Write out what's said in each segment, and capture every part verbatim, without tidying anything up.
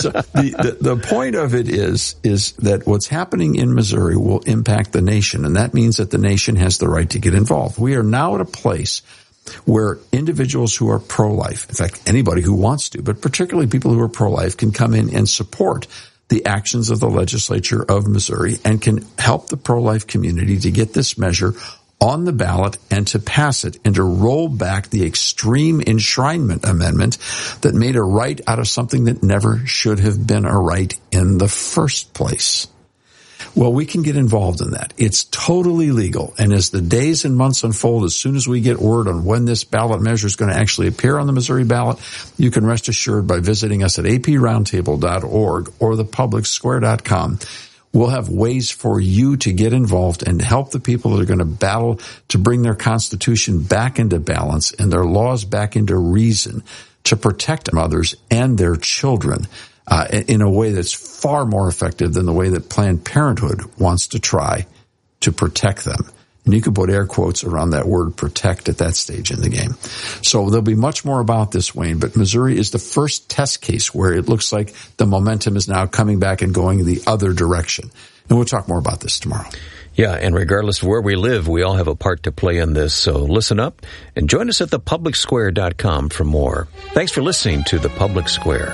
So the, the, the point of it is, is that what's happening in Missouri will impact the nation, and that means that the nation has the right to get involved. We are now at a place where individuals who are pro-life, in fact, anybody who wants to, but particularly people who are pro-life, can come in and support the actions of the legislature of Missouri and can help the pro-life community to get this measure on the ballot and to pass it and to roll back the extreme enshrinement amendment that made a right out of something that never should have been a right in the first place. Well, we can get involved in that. It's totally legal. And as the days and months unfold, as soon as we get word on when this ballot measure is going to actually appear on the Missouri ballot, you can rest assured by visiting us at a p roundtable dot org or the public square dot com. We'll have ways for you to get involved and help the people that are going to battle to bring their Constitution back into balance and their laws back into reason to protect mothers and their children uh, in a way that's far more effective than the way that Planned Parenthood wants to try to protect them. And you can put air quotes around that word protect at that stage in the game. So there'll be much more about this, Wayne, but Missouri is the first test case where it looks like the momentum is now coming back and going the other direction. And we'll talk more about this tomorrow. Yeah, and regardless of where we live, we all have a part to play in this. So listen up and join us at the public square dot com for more. Thanks for listening to The Public Square.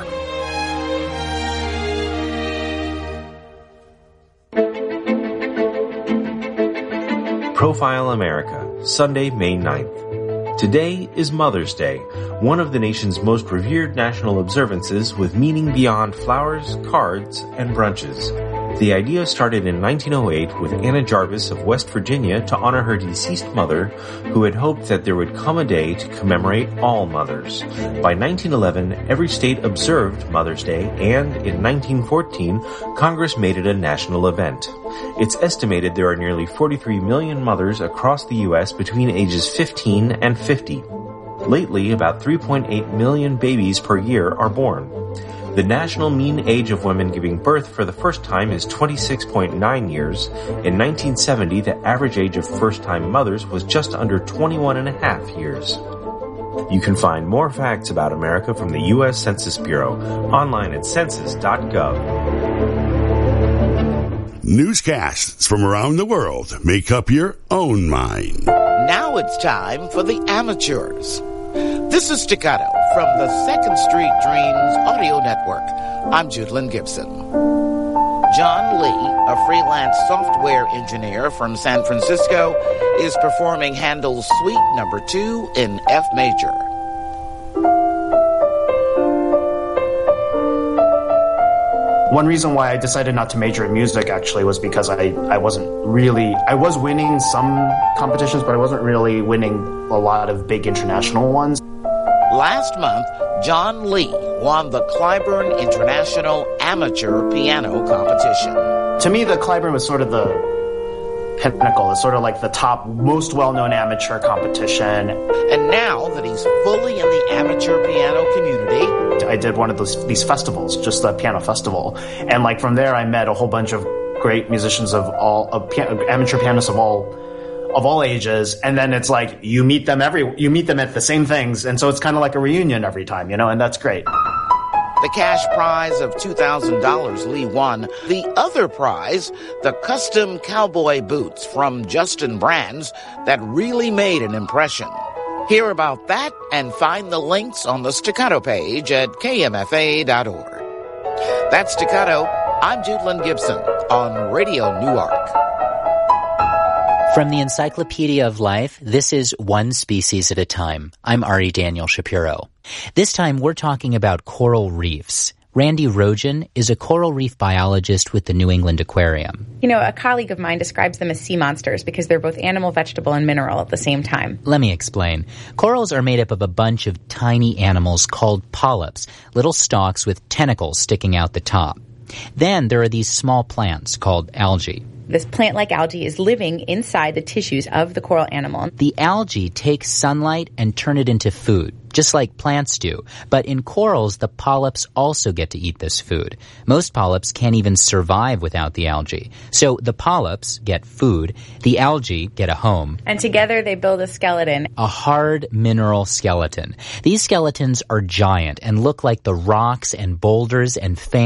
Profile America, Sunday, May ninth. Today is Mother's Day, one of the nation's most revered national observances with meaning beyond flowers, cards, and brunches. The idea started in nineteen oh eight with Anna Jarvis of West Virginia to honor her deceased mother, who had hoped that there would come a day to commemorate all mothers. By nineteen eleven, every state observed Mother's Day, and in nineteen fourteen, Congress made it a national event. It's estimated there are nearly forty-three million mothers across the U S between ages fifteen and fifty. Lately, about three point eight million babies per year are born. The national mean age of women giving birth for the first time is twenty-six point nine years. In nineteen seventy, the average age of first-time mothers was just under twenty-one and a half years. You can find more facts about America from the U S Census Bureau online at census dot gov. Newscasts from around the world make up your own mind. Now it's time for the amateurs. This is Staccato from the Second Street Dreams Audio Network. I'm Judelyn Gibson. John Lee, a freelance software engineer from San Francisco, is performing Handel's Suite Number Two in F major. One reason why I decided not to major in music actually was because I, I wasn't really, I was winning some competitions, but I wasn't really winning a lot of big international ones. Last month, John Lee won the Clyburn International Amateur Piano Competition. To me, the Clyburn was sort of the pinnacle. It's sort of like the top, most well-known amateur competition. And now that he's fully in the amateur piano community, I did one of those these festivals, just the piano festival. And like from there, I met a whole bunch of great musicians of all, of piano, amateur pianists of all of all ages, and then it's like you meet them every you meet them at the same things, and so it's kind of like a reunion every time, you know, and that's great. The cash prize of two thousand dollars Lee won. The other prize, the custom cowboy boots from Justin Brands that really made an impression. Hear about that and find the links on the Staccato page at K M F A dot org. That's Staccato. I'm Judelyn Gibson on Radio Newark. From the Encyclopedia of Life, this is One Species at a Time. I'm Ari Daniel Shapiro. This time we're talking about coral reefs. Randy Rojan is a coral reef biologist with the New England Aquarium. You know, a colleague of mine describes them as sea monsters because they're both animal, vegetable, and mineral at the same time. Let me explain. Corals are made up of a bunch of tiny animals called polyps, little stalks with tentacles sticking out the top. Then there are these small plants called algae. This plant-like algae is living inside the tissues of the coral animal. The algae takes sunlight and turn it into food, just like plants do. But in corals, the polyps also get to eat this food. Most polyps can't even survive without the algae. So the polyps get food, the algae get a home. And together they build a skeleton. A hard mineral skeleton. These skeletons are giant and look like the rocks and boulders and